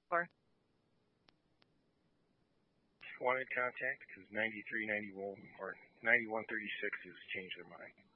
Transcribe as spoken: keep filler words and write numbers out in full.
for? Wanted contact because ninety-three ninety-one or ninety-one thirty-six has changed their mind.